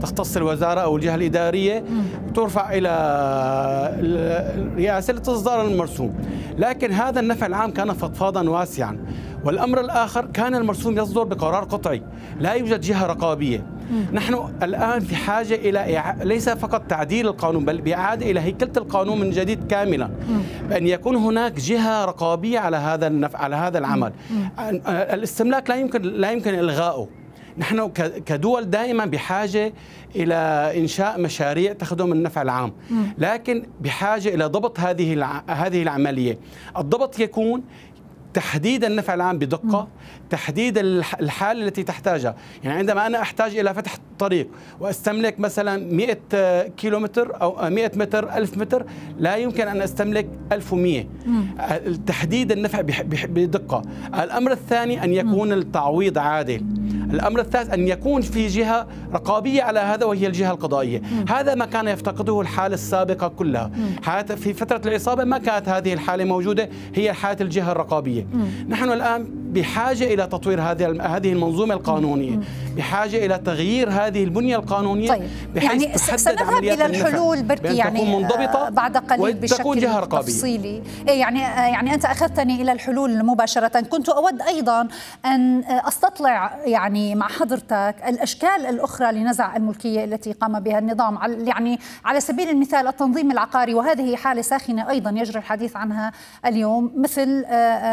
تختص الوزارة أو الجهة الإدارية وترفع إلى الرئاسة لتصدر المرسوم. لكن هذا النفع العام كان فضفاضا واسعا. والأمر الآخر كان المرسوم يصدر بقرار قطعي، لا يوجد جهة رقابية. نحن الآن في حاجة إلى ليس فقط تعديل القانون بل بإعادة إلى هيكلة القانون من جديد كاملا، بأن يكون هناك جهة رقابية على هذا النفع، على هذا العمل. الاستملاك لا يمكن إلغائه. نحن كدول دائما بحاجة إلى إنشاء مشاريع تخدم النفع العام، لكن بحاجة إلى ضبط هذه العملية. الضبط يكون تحديد النفع العام بدقة، تحديد الحالة التي تحتاجها. يعني عندما أنا أحتاج إلى فتح طريق وأستملك مثلا 100 كيلومتر أو 100 متر 1000 متر، لا يمكن أن أستملك 1100. تحديد النفع بدقة. الأمر الثاني أن يكون التعويض عادل. الأمر الثالث أن يكون في جهة رقابية على هذا وهي الجهة القضائية. هذا ما كان يفتقده الحالة السابقة كلها. في فترة العصابة ما كانت هذه الحالة موجودة، هي حالة الجهة الرقابية. نحن الآن بحاجة إلى تطوير هذه المنظومة القانونية، بحاجة إلى تغيير هذه البنية القانونية. طيب بحيث يعني سنذهب إلى الحلول بركي يعني منضبطة بعد قليل بشكل تفصيلي. يعني أنت أخذتني إلى الحلول مباشرة. كنت أود أيضا أن أستطلع يعني مع حضرتك الأشكال الأخرى لنزع الملكية التي قام بها النظام. يعني على سبيل المثال التنظيم العقاري، وهذه حالة ساخنة أيضا يجري الحديث عنها اليوم، مثل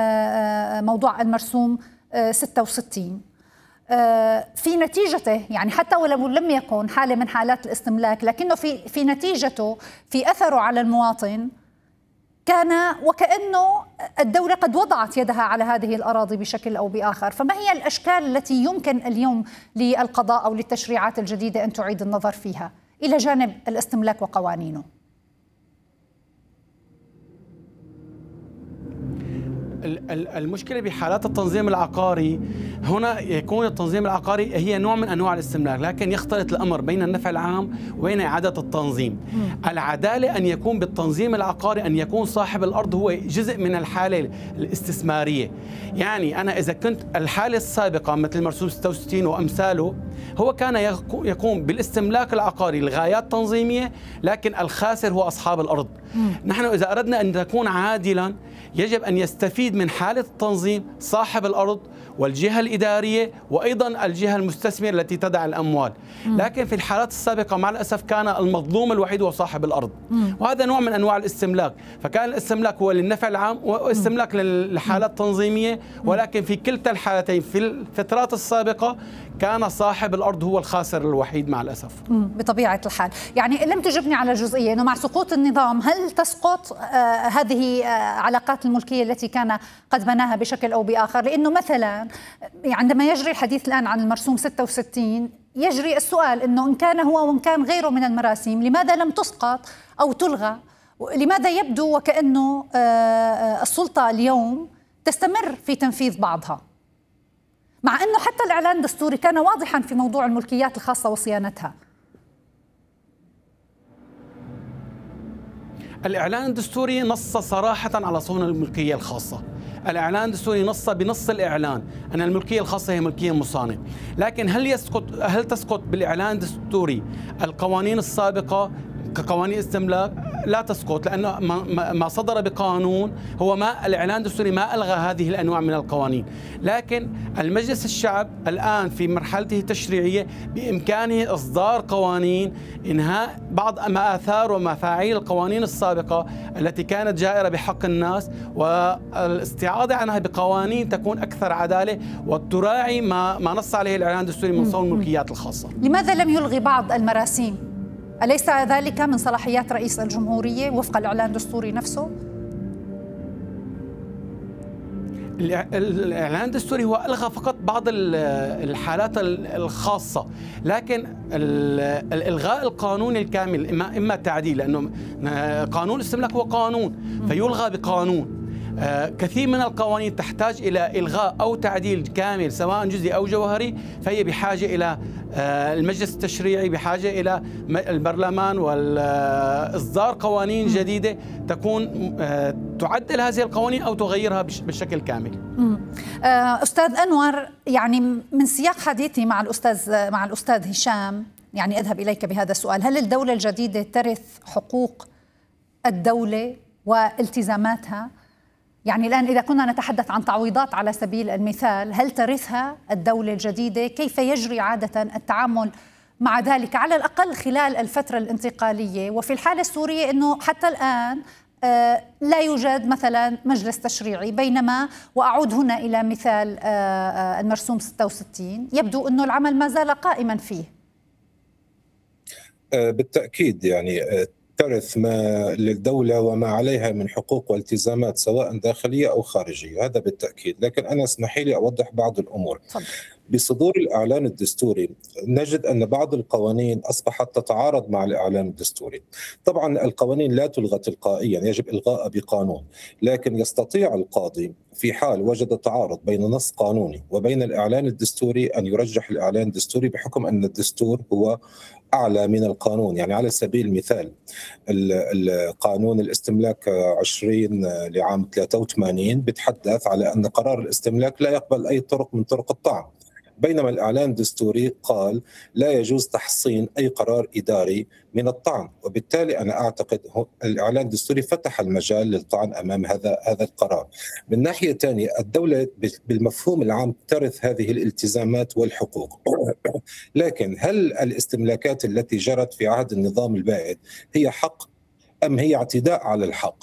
موضوع المرسوم 66. في نتيجته يعني حتى ولو لم يكن حالة من حالات الاستملاك، لكنه في نتيجته في أثره على المواطن كان وكأنه الدولة قد وضعت يدها على هذه الأراضي بشكل أو بآخر. فما هي الأشكال التي يمكن اليوم للقضاء أو للتشريعات الجديدة أن تعيد النظر فيها إلى جانب الاستملاك وقوانينه؟ المشكلة بحالات التنظيم العقاري، هنا يكون التنظيم العقاري هي نوع من أنواع الاستملاك، لكن يختلط الأمر بين النفع العام وبين إعادة التنظيم. العدالة أن يكون بالتنظيم العقاري أن يكون صاحب الأرض هو جزء من الحالة الاستثمارية. يعني أنا إذا كنت الحالة السابقة مثل مرسوم 66 وأمثاله، هو كان يقوم بالاستملاك العقاري لغايات تنظيمية، لكن الخاسر هو أصحاب الأرض. نحن إذا أردنا أن نكون عادلا يجب أن يستفيد من حالة التنظيم صاحب الأرض والجهة الإدارية وأيضا الجهة المستثمرة التي تدع الأموال. لكن في الحالات السابقة مع الأسف كان المظلوم الوحيد هو صاحب الأرض، وهذا نوع من أنواع الاستملاك. فكان الاستملاك هو للنفع العام واستملاك للحالات التنظيمية، ولكن في كلتا الحالتين في الفترات السابقة كان صاحب الأرض هو الخاسر الوحيد مع الأسف. بطبيعة الحال. يعني لم تجبني على جزئية أنه مع سقوط النظام هل تسقط هذه علاقات الملكية التي كان قد بناها بشكل أو بآخر؟ لأنه مثلا عندما يجري الحديث الآن عن المرسوم 66 يجري السؤال أنه إن كان هو وإن كان غيره من المراسيم لماذا لم تسقط أو تلغى؟ لماذا يبدو وكأنه السلطة اليوم تستمر في تنفيذ بعضها، مع أنه حتى الإعلان الدستوري كان واضحا في موضوع الملكيات الخاصة وصيانتها؟ الإعلان الدستوري نص صراحة على صون الملكية الخاصة. الإعلان الدستوري نص بنص الإعلان أن الملكية الخاصة هي ملكية مصانع. لكن هل تسقط بالإعلان الدستوري القوانين السابقة كقوانين استملاك؟ لا تسقط، لأنه ما صدر بقانون هو ما الإعلان الدستوري ما ألغى هذه الأنواع من القوانين. لكن المجلس الشعب الآن في مرحلته التشريعية بإمكانه إصدار قوانين إنهاء بعض مآثار ومفاعيل القوانين السابقة التي كانت جائرة بحق الناس، والاستعاضة عنها بقوانين تكون أكثر عدالة وتراعي ما نص عليه الإعلان الدستوري من صون الملكيات الخاصة. لماذا لم يلغي بعض المراسيم؟ أليس ذلك من صلاحيات رئيس الجمهورية وفق الإعلان الدستوري نفسه؟ الإعلان الدستوري هو ألغى فقط بعض الحالات الخاصة، لكن الإلغاء القانون الكامل إما تعديل، لأنه قانون الاستملاك هو قانون فيلغى بقانون. كثير من القوانين تحتاج إلى إلغاء أو تعديل كامل سواء جزئي أو جوهري، فهي بحاجة إلى المجلس التشريعي، بحاجة إلى البرلمان والإصدار قوانين جديدة تكون تعدل هذه القوانين أو تغيرها بشكل كامل. أستاذ أنور، يعني من سياق حديثي مع الأستاذ هشام يعني أذهب إليك بهذا السؤال، هل الدولة الجديدة ترث حقوق الدولة والتزاماتها؟ يعني الآن إذا كنا نتحدث عن تعويضات على سبيل المثال، هل ترثها الدولة الجديدة؟ كيف يجري عادة التعامل مع ذلك على الأقل خلال الفترة الانتقالية؟ وفي الحالة السورية أنه حتى الآن لا يوجد مثلا مجلس تشريعي، بينما وأعود هنا إلى مثال المرسوم 66 يبدو أنه العمل ما زال قائما فيه. بالتأكيد يعني ترث ما للدولة وما عليها من حقوق والتزامات سواء داخلية أو خارجية، هذا بالتأكيد. لكن أنا اسمحي لي أوضح بعض الأمور. بصدور الإعلان الدستوري نجد أن بعض القوانين أصبحت تتعارض مع الإعلان الدستوري. طبعا القوانين لا تلغى تلقائيا، يجب إلغاء بقانون، لكن يستطيع القاضي في حال وجد تعارض بين نص قانوني وبين الإعلان الدستوري أن يرجح الإعلان الدستوري، بحكم أن الدستور هو أعلى من القانون. يعني على سبيل المثال القانون الاستملاك 20 لعام 83 بتحدث على أن قرار الاستملاك لا يقبل أي طرق من طرق الطعن، بينما الإعلان الدستوري قال لا يجوز تحصين أي قرار إداري من الطعن. وبالتالي أنا أعتقد الإعلان الدستوري فتح المجال للطعن أمام هذا القرار. من ناحية ثانية الدولة بالمفهوم العام ترث هذه الالتزامات والحقوق، لكن هل الاستملاكات التي جرت في عهد النظام البائد هي حق أم هي اعتداء على الحق؟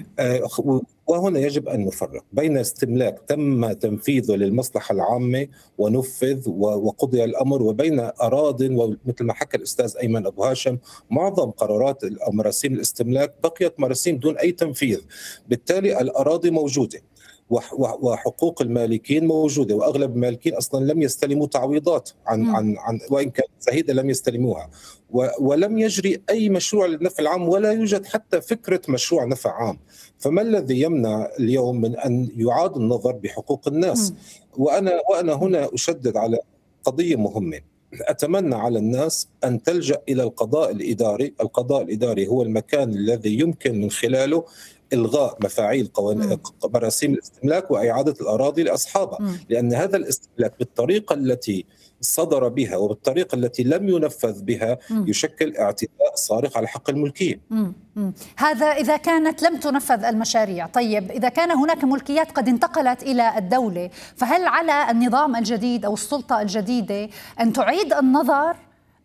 وهنا يجب أن نفرق بين استملاك تم تنفيذه للمصلحة العامة ونفذ وقضي الأمر، وبين أراضٍ، ومثل ما حكى الأستاذ أيمن أبو هاشم معظم قرارات أو مراسيم الاستملاك بقيت مراسيم دون أي تنفيذ. بالتالي الأراضي موجودة وحقوق المالكين موجودة، وأغلب المالكين أصلا لم يستلموا تعويضات عن وإن كانت زهيدة لم يستلموها، ولم يجري أي مشروع للنفع العام، ولا يوجد حتى فكرة مشروع نفع عام. فما الذي يمنع اليوم من أن يعاد النظر بحقوق الناس؟ وأنا هنا أشدد على قضية مهمة. أتمنى على الناس أن تلجأ إلى القضاء الإداري. القضاء الإداري هو المكان الذي يمكن من خلاله إلغاء مفاعيل مراسيم الاستملاك وإعادة الأراضي لأصحابها، لأن هذا الاستملاك بالطريقة التي صدر بها وبالطريقة التي لم ينفذ بها يشكل اعتداء صارخ على حق الملكية. هذا إذا كانت لم تنفذ المشاريع. طيب إذا كان هناك ملكيات قد انتقلت إلى الدولة، فهل على النظام الجديد أو السلطة الجديدة أن تعيد النظر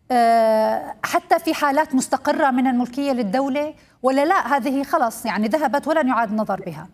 حتى في حالات مستقرة من الملكية للدولة، ولا لا هذه خلص يعني ذهبت ولن يعاد النظر بها؟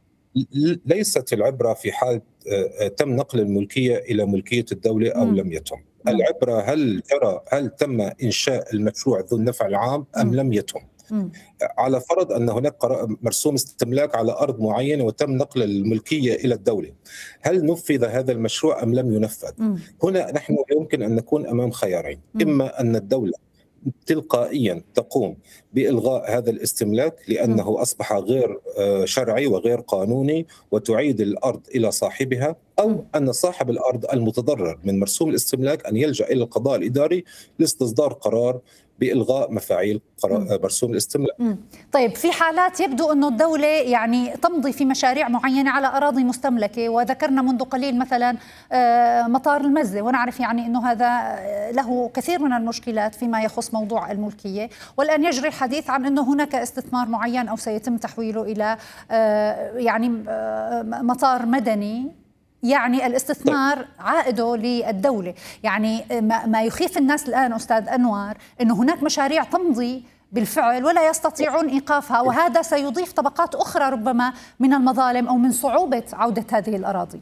ليست العبرة في حال تم نقل الملكية إلى ملكية الدولة أو لم يتم. العبرة هل تم إنشاء المشروع ذو النفع العام أم لم يتم. على فرض أن هناك مرسوم استملاك على أرض معينة وتم نقل الملكية إلى الدولة، هل نفذ هذا المشروع أم لم ينفذ؟ هنا نحن يمكن أن نكون أمام خيارين، إما أن الدولة تلقائيا تقوم بإلغاء هذا الاستملاك لأنه أصبح غير شرعي وغير قانوني وتعيد الأرض إلى صاحبها، أو أن صاحب الأرض المتضرر من مرسوم الاستملاك أن يلجأ إلى القضاء الإداري لاستصدار قرار بإلغاء مفاعيل مرسوم الاستملاك. طيب في حالات يبدو أن الدولة يعني تمضي في مشاريع معينة على أراضي مستملكة، وذكرنا منذ قليل مثلا مطار المزة، ونعرف يعني أنه هذا له كثير من المشكلات فيما يخص موضوع الملكية، والآن يجري الحديث عن أنه هناك استثمار معين أو سيتم تحويله إلى يعني مطار مدني، يعني الاستثمار عائده للدولة. يعني ما يخيف الناس الآن أستاذ أنور أنه هناك مشاريع تمضي بالفعل ولا يستطيعون إيقافها، وهذا سيضيف طبقات أخرى ربما من المظالم أو من صعوبة عودة هذه الأراضي.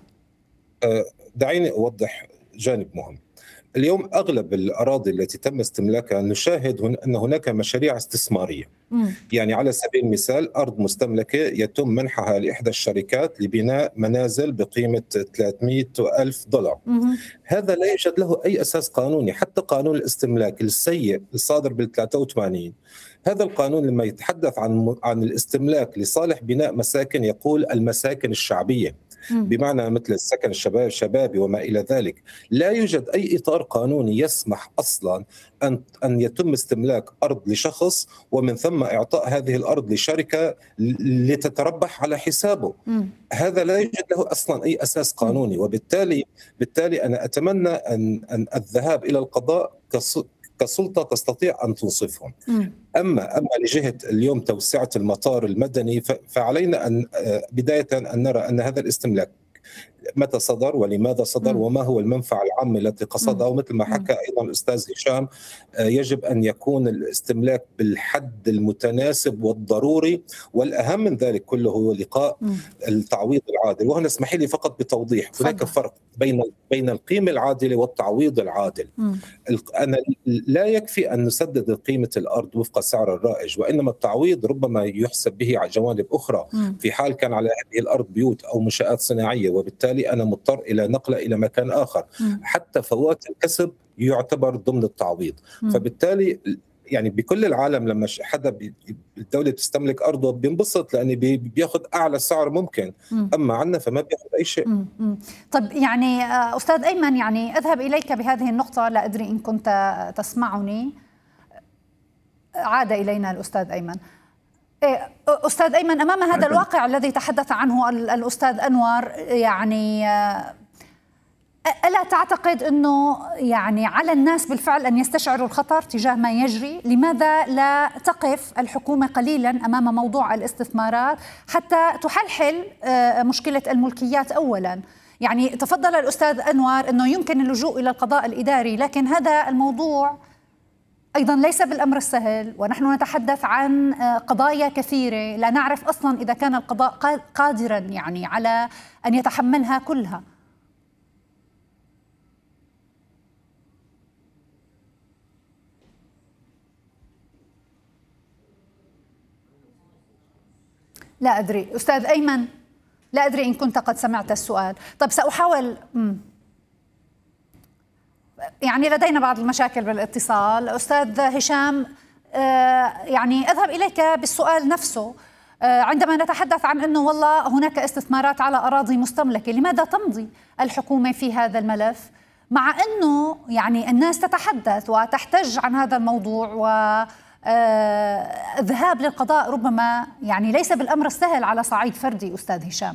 دعيني أوضح جانب مهم. اليوم أغلب الأراضي التي تم استملاكها نشاهد أن هناك مشاريع استثمارية. يعني على سبيل المثال أرض مستملكة يتم منحها لإحدى الشركات لبناء منازل بقيمة 300,000 دولار. هذا لا يوجد له أي أساس قانوني. حتى قانون الاستملاك السيء الصادر بال83 هذا القانون لما يتحدث عن الاستملاك لصالح بناء مساكن يقول المساكن الشعبية، بمعنى مثل السكن الشبابي وما إلى ذلك. لا يوجد أي إطار قانوني يسمح أصلا أن يتم استملاك أرض لشخص ومن ثم إعطاء هذه الأرض لشركة لتتربح على حسابه. هذا لا يوجد له أصلا أي أساس قانوني، وبالتالي أنا أتمنى أن الذهاب إلى القضاء كسلطة تستطيع أن توصفهم. أما لجهة اليوم توسعة المطار المدني، فعلينا أن بداية أن نرى أن هذا الاستملاك متى صدر ولماذا صدر وما هو المنفعة العامة التي قصدها، ومثل ما حكى أيضا الأستاذ هشام يجب أن يكون الاستملاك بالحد المتناسب والضروري، والأهم من ذلك كله هو لقاء التعويض العادل. وهنا اسمحي لي فقط بتوضيح، هناك فرق بين القيمة العادلة والتعويض العادل. أنا لا يكفي أن نسدد قيمة الأرض وفق سعر الرائج، وإنما التعويض ربما يحسب به على جوانب أخرى في حال كان على هذه الأرض بيوت أو منشآت صناعية، وبالتالي أنا مضطر إلى نقله إلى مكان آخر. حتى فوات الكسب يعتبر ضمن التعويض. فبالتالي يعني بكل العالم لما حدا الدولة تستملك أرضه بينبسط لأنه بياخذ أعلى سعر ممكن، أما عنا فما بياخذ أي شيء. طب يعني أستاذ أيمن، يعني أذهب إليك بهذه النقطة، لا أدري إن كنت تسمعني. عاد إلينا الأستاذ أيمن. أستاذ أيمن، أمام هذا الواقع الذي تحدث عنه الأستاذ أنور، يعني ألا تعتقد أنه يعني على الناس بالفعل أن يستشعروا الخطر تجاه ما يجري؟ لماذا لا تقف الحكومة قليلا أمام موضوع الاستثمارات حتى تحلحل مشكلة الملكيات أولا؟ يعني تفضل الأستاذ أنور أنه يمكن اللجوء إلى القضاء الإداري، لكن هذا الموضوع أيضا ليس بالأمر السهل، ونحن نتحدث عن قضايا كثيرة لا نعرف أصلا إذا كان القضاء قادرا يعني على أن يتحملها كلها. لا أدري أستاذ أيمن، لا أدري إن كنت قد سمعت السؤال. طيب سأحاول، يعني لدينا بعض المشاكل بالاتصال. أستاذ هشام، يعني أذهب إليك بالسؤال نفسه. عندما نتحدث عن أنه والله هناك استثمارات على أراضي مستملكة، لماذا تمضي الحكومة في هذا الملف مع أنه يعني الناس تتحدث وتحتج عن هذا الموضوع، والذهاب للقضاء ربما يعني ليس بالأمر السهل على صعيد فردي؟ أستاذ هشام.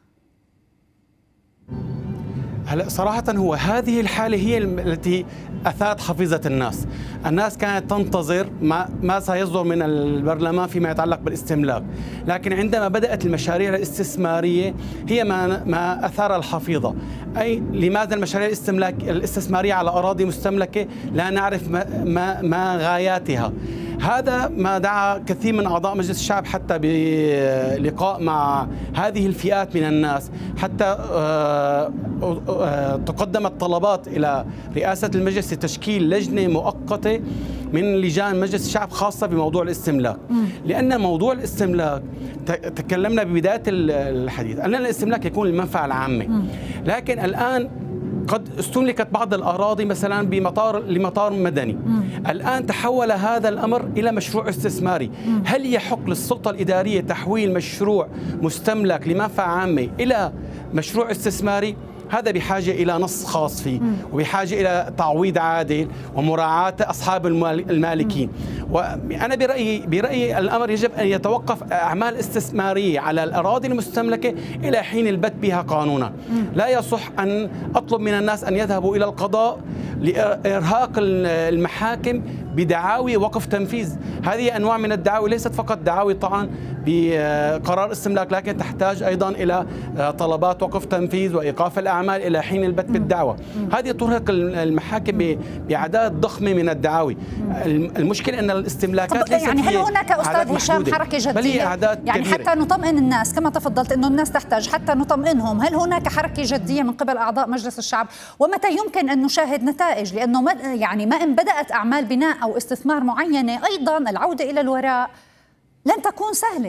هلا صراحة هو هذه الحالة هي التي أثارت حفيظة الناس. الناس كانت تنتظر ما سيصدر من البرلمان فيما يتعلق بالاستملاك، لكن عندما بدأت المشاريع الاستثمارية هي ما أثار الحفيظة. أي لماذا المشاريع الاستثمارية على أراضي مستملكة لا نعرف ما غاياتها؟ هذا ما دعا كثير من أعضاء مجلس الشعب حتى بلقاء مع هذه الفئات من الناس، حتى تقدمت طلبات إلى رئاسة المجلس لتشكيل لجنة مؤقتة من لجان مجلس الشعب خاصة بموضوع الاستملاك. لأن موضوع الاستملاك تكلمنا ببداية الحديث أن الاستملاك يكون للمنفعة العامة، لكن الآن قد استملكت بعض الأراضي مثلا لمطار مدني. الآن تحول هذا الأمر إلى مشروع استثماري. هل يحق للسلطة الإدارية تحويل مشروع مستملك لمنفعة عامة إلى مشروع استثماري؟ هذا بحاجة إلى نص خاص فيه، وبحاجة إلى تعويض عادل ومراعاة أصحاب المالكين. وأنا برأيي الأمر يجب أن يتوقف أعمال استثمارية على الأراضي المستملكة إلى حين البت بها قانونا. لا يصح أن أطلب من الناس أن يذهبوا إلى القضاء لإرهاق المحاكم بدعاوي وقف تنفيذ. هذه أنواع من الدعاوي ليست فقط دعاوي طعن بقرار استملاك، لكن تحتاج أيضا إلى طلبات وقف تنفيذ وإيقاف الأعمال إلى حين البت بالدعوة. هذه ترهق المحاكم بأعداد ضخمة من الدعاوي. المشكلة أن الاستملاكات ليست يعني هل هناك أستاذ هشام حركة جدية؟ يعني كبيرة. حتى نطمئن الناس كما تفضلت أنه الناس تحتاج، حتى نطمئنهم، هل هناك حركة جدية من قبل أعضاء مجلس الشعب؟ ومتى يمكن أن نشاهد نتائج؟ لأنه يعني ما إن بدأت أعمال بناء أو استثمار معينة أيضا العودة إلى الوراء لن تكون سهلة.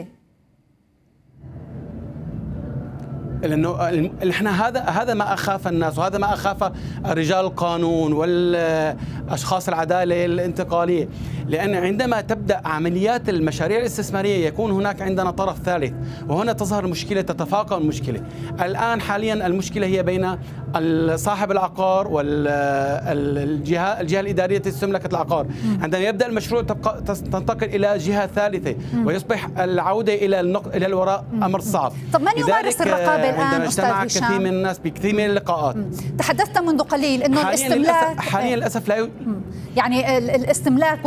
لأنه احنا هذا ما أخاف الناس، وهذا ما أخاف رجال القانون والأشخاص العدالة الانتقالية. لأن عندما تبدأ عمليات المشاريع الاستثمارية يكون هناك عندنا طرف ثالث، وهنا تظهر المشكلة، تتفاقم المشكلة. الآن حاليا المشكلة هي بين صاحب العقار والجهة الإدارية التي تملك العقار. عندما يبدأ المشروع تنتقل إلى جهة ثالثة ويصبح العودة إلى الوراء أمر صعب. طب من يمارس الرقابة الآن أستاذ هشام؟ كثير من الناس بكثير من اللقاءات. تحدثت منذ قليل أنه الاستملاك حاليا للأسف لا يعني الاستملاك